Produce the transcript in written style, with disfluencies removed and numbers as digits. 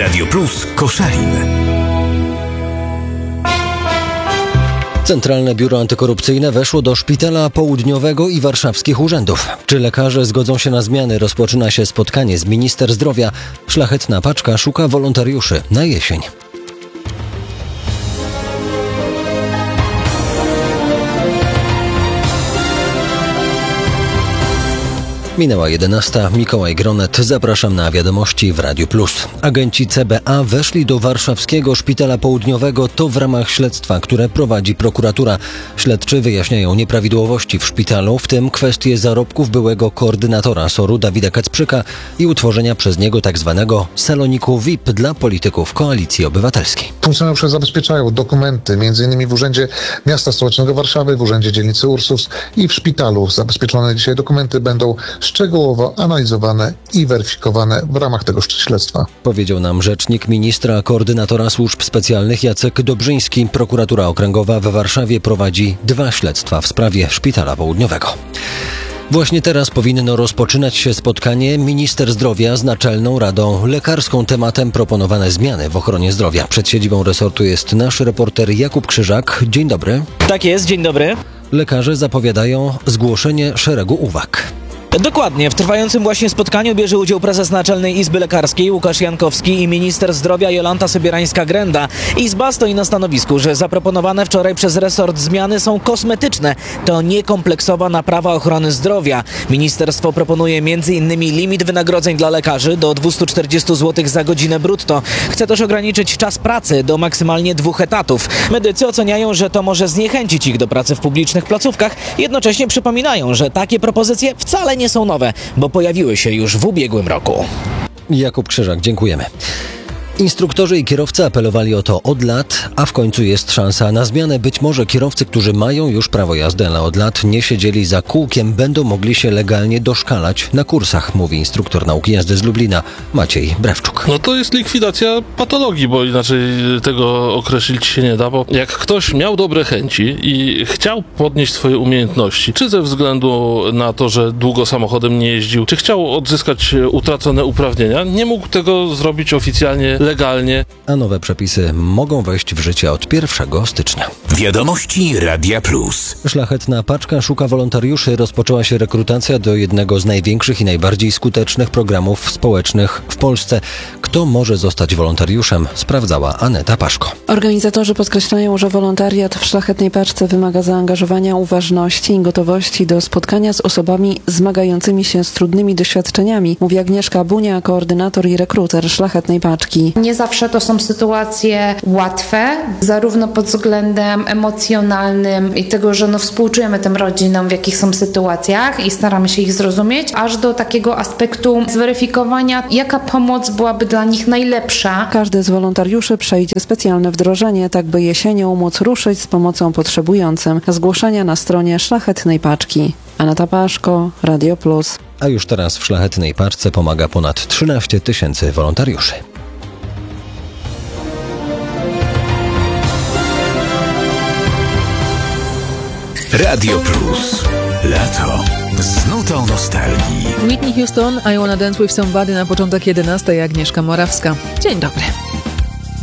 Radio Plus Koszalin. Centralne Biuro Antykorupcyjne weszło do Szpitala Południowego i warszawskich urzędów. Czy lekarze zgodzą się na zmiany? Rozpoczyna się spotkanie z minister zdrowia. Szlachetna Paczka szuka wolontariuszy na jesień. Minęła 11. Mikołaj Gronet. Zapraszam na wiadomości w Radiu Plus. Agenci CBA weszli do warszawskiego Szpitala Południowego. To w ramach śledztwa, które prowadzi prokuratura. Śledczy wyjaśniają nieprawidłowości w szpitalu, w tym kwestie zarobków byłego koordynatora SOR-u Dawida Kacprzyka i utworzenia przez niego tzw. saloniku VIP dla polityków Koalicji Obywatelskiej. Funkcjonariusze zabezpieczają dokumenty, m.in. w Urzędzie Miasta Stołecznego Warszawy, w Urzędzie Dzielnicy Ursus i w szpitalu. Zabezpieczone dzisiaj dokumenty będą szczegółowo analizowane i weryfikowane w ramach tego śledztwa. Powiedział nam rzecznik ministra koordynatora służb specjalnych Jacek Dobrzyński. Prokuratura Okręgowa w Warszawie prowadzi 2 śledztwa w sprawie Szpitala Południowego. Właśnie teraz powinno rozpoczynać się spotkanie minister zdrowia z Naczelną Radą Lekarską. Tematem proponowane zmiany w ochronie zdrowia. Przed siedzibą resortu jest nasz reporter Jakub Krzyżak. Dzień dobry. Tak jest, dzień dobry. Lekarze zapowiadają zgłoszenie szeregu uwag. Dokładnie. W trwającym właśnie spotkaniu bierze udział prezes Naczelnej Izby Lekarskiej Łukasz Jankowski i minister zdrowia Jolanta Sobierańska-Grenda. Izba stoi na stanowisku, że zaproponowane wczoraj przez resort zmiany są kosmetyczne. To niekompleksowa naprawa ochrony zdrowia. Ministerstwo proponuje m.in. limit wynagrodzeń dla lekarzy do 240 zł za godzinę brutto. Chce też ograniczyć czas pracy do maksymalnie 2 etatów. Medycy oceniają, że to może zniechęcić ich do pracy w publicznych placówkach. Jednocześnie przypominają, że takie propozycje wcale nie są nowe, bo pojawiły się już w ubiegłym roku. Jakub Krzyżak, dziękujemy. Instruktorzy i kierowcy apelowali o to od lat, a w końcu jest szansa na zmianę. Być może kierowcy, którzy mają już prawo jazdy, ale od lat nie siedzieli za kółkiem, będą mogli się legalnie doszkalać na kursach, mówi instruktor nauki jazdy z Lublina Maciej Brewczuk. No to jest likwidacja patologii, bo inaczej tego określić się nie da, bo jak ktoś miał dobre chęci i chciał podnieść swoje umiejętności, czy ze względu na to, że długo samochodem nie jeździł, czy chciał odzyskać utracone uprawnienia, nie mógł tego zrobić oficjalnie, legalnie. A nowe przepisy mogą wejść w życie od 1 stycznia. Wiadomości Radia Plus. Szlachetna Paczka szuka wolontariuszy. Rozpoczęła się rekrutacja do jednego z największych i najbardziej skutecznych programów społecznych w Polsce. Kto może zostać wolontariuszem? Sprawdzała Aneta Paszko. Organizatorzy podkreślają, że wolontariat w Szlachetnej Paczce wymaga zaangażowania, uważności i gotowości do spotkania z osobami zmagającymi się z trudnymi doświadczeniami, mówi Agnieszka Bunia, koordynator i rekruter Szlachetnej Paczki. Nie zawsze to są sytuacje łatwe, zarówno pod względem emocjonalnym i tego, że współczujemy tym rodzinom, w jakich są sytuacjach i staramy się ich zrozumieć, aż do takiego aspektu zweryfikowania, jaka pomoc byłaby dla nich najlepsza. Każdy z wolontariuszy przejdzie specjalne wdrożenie, tak by jesienią móc ruszyć z pomocą potrzebującym. Zgłoszenia na stronie Szlachetnej Paczki. Aneta Paszko, Radio Plus. A już teraz w Szlachetnej Paczce pomaga ponad 13 000 wolontariuszy. Radio Plus. Lato. Z nutą nostalgii. Whitney Houston, I Wanna Dance With Somebody na początek 11. Agnieszka Morawska. Dzień dobry.